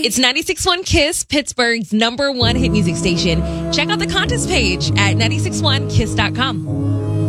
It's 96.1 KISS, Pittsburgh's #1 hit music station. Check out the contest page at 961kiss.com.